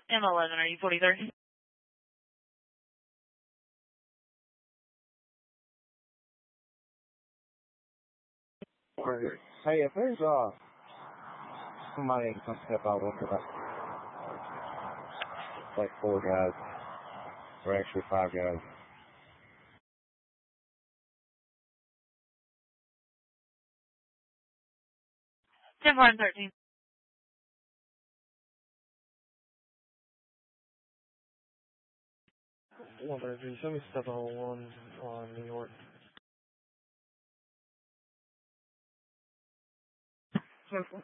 M11, are you 43? Right. Hey, if there's somebody that can step out with it, like 4 guys, or actually 5 guys. 10-4 and 13. 133, send me 701 on New York. Circle.